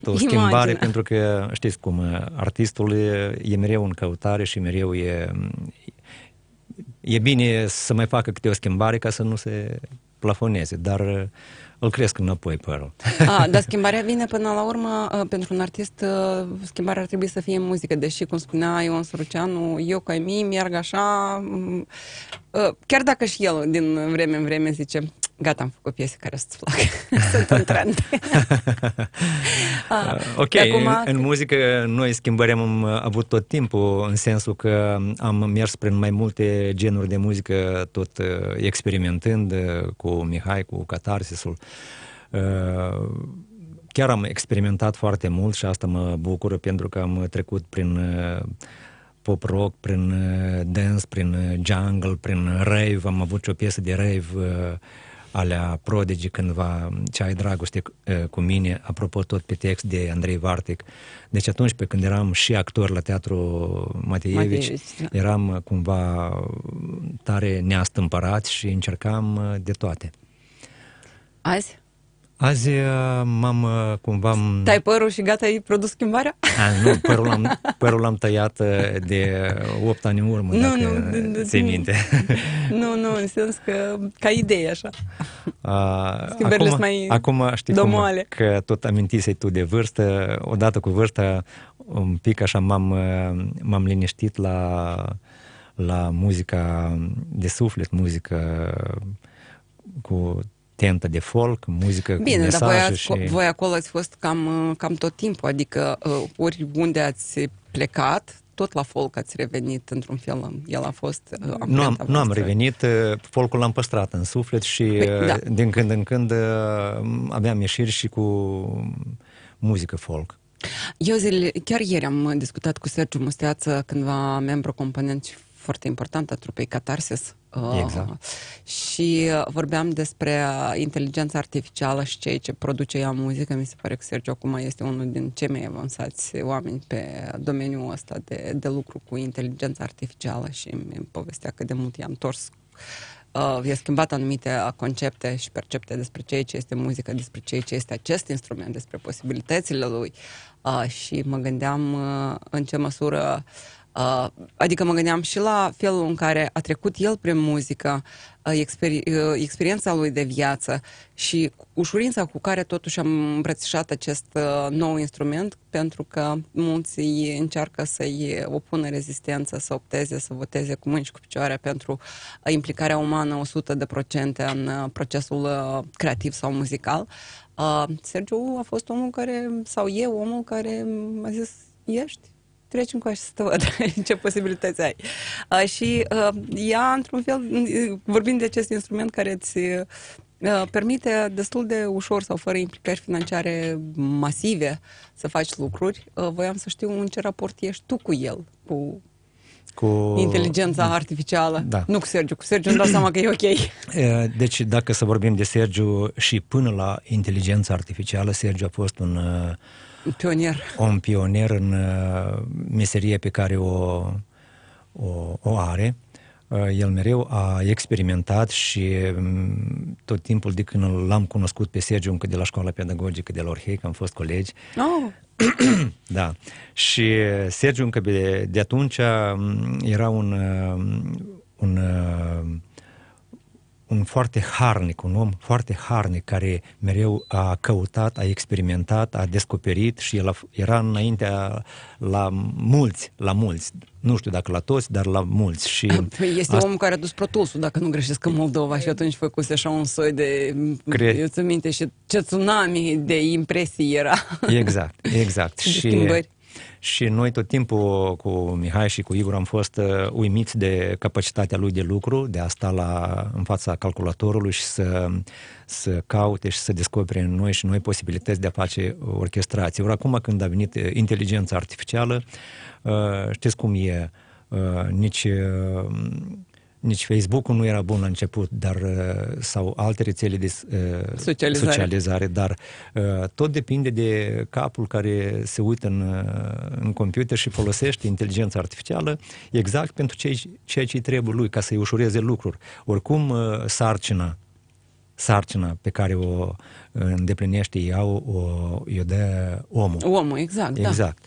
o schimbare, pentru că știți cum, artistul e mereu în căutare și mereu e bine să mai facă câte o schimbare ca să nu se plafoneze, dar îl cresc înapoi părul. Dar schimbarea vine până la urmă, pentru un artist, schimbarea ar trebui să fie în muzică, deși, cum spunea Ion Săruceanu, eu ca mie merg așa, chiar dacă și el din vreme în vreme zice, gata, am făcut piese care să-ți placă, sunt în trend. Ok, în muzică noi schimbări am avut tot timpul, în sensul că am mers prin mai multe genuri de muzică, tot experimentând cu Mihai, cu Catarsisul. Chiar am experimentat foarte mult și asta mă bucură, pentru că am trecut prin pop rock, prin dance, prin jungle, prin rave. Am avut și o piesă de rave alea Prodigy cândva, Ce ai dragoste cu mine, apropo tot pe text de Andrei Vartic. Deci atunci, pe când eram și actor la Teatru Mateevici, eram cumva tare neastâmpărați și încercam de toate. Azi? Azi m-am cumva... Tai părul și gata, ai produs schimbarea? Nu, părul l-am tăiat de 8 ani în urmă, dacă ți-ai minte. Nu, în sens că ca idee, așa. Schimbările mai acum știi domoale. Că tot amintisei tu de vârstă, odată cu vârsta, un pic așa m-am liniștit la muzica de suflet, muzică cu tentă de folk, muzică cu mesaje. Bine, dar voi acolo ați fost cam tot timpul, adică oriunde ați plecat, tot la folk ați revenit într-un fel, el a fost... Nu am revenit, folkul l-am păstrat în suflet și din când în când aveam ieșiri și cu muzică folk. Chiar ieri am discutat cu Sergiu Musteață, cândva membru component și foarte important a trupei Catarsis. Exact. Și vorbeam despre inteligența artificială și ceea ce produce ea muzică. Mi se pare că Sergiu acum este unul din cei mai avansați oameni pe domeniul ăsta de lucru cu inteligența artificială și îmi povestea că de mult i-a întors, i-a schimbat anumite concepte și percepte despre ceea ce este muzică, despre ceea ce este acest instrument, despre posibilitățile lui. Și mă gândeam în ce măsură adică mă gândeam și la felul în care a trecut el prin muzică, experiența lui de viață și ușurința cu care totuși am îmbrățișat acest nou instrument, pentru că mulți încearcă să-i opună rezistență, să opteze, să voteze cu mâini și cu picioare pentru implicarea umană 100% în procesul creativ sau muzical. Sergiu a fost omul care, sau eu, omul care a zis, ești? Treci încoace să te văd ce posibilități ai. Și ea, într-un fel, vorbind de acest instrument care îți permite destul de ușor sau fără implicări financiare masive să faci lucruri, voiam să știu în ce raport ești tu cu el, cu inteligența artificială. Da. Nu cu Sergiu. Cu Sergiu îmi dau seama că e ok. Deci, dacă să vorbim de Sergiu și până la inteligența artificială, Sergiu a fost un pionier în meseria pe care o are. El mereu a experimentat și tot timpul de când l-am cunoscut pe Sergiu încă de la școala pedagogică de la Orhei, că am fost colegi. Da. Și Sergiu încă de atunci era un foarte harnic, un om foarte harnic care mereu a căutat, a experimentat, a descoperit și el era înaintea la mulți, nu știu dacă la toți, dar la mulți. Și este omul care a dus Pro Tools-ul, dacă nu greșesc, în Moldova și atunci făcuse așa un soi de, eu țin minte, și ce tsunami de impresii era. Exact. Și noi tot timpul cu Mihai și cu Igor am fost uimiți de capacitatea lui de lucru, de a sta în fața calculatorului și să caute și să descopere în noi posibilități de a face orchestrație. Ori acum când a venit inteligența artificială, știți cum e, nici Facebook-ul nu era bun la început, sau alte rețele de socializare, dar tot depinde de capul care se uită în computer și folosește inteligența artificială exact pentru ceea ce îi trebuie lui, ca să-i ușureze lucruri. Oricum, sarcina sarcina pe care o îndeplinește ea, o dă omul. Omul, exact, da. Exact.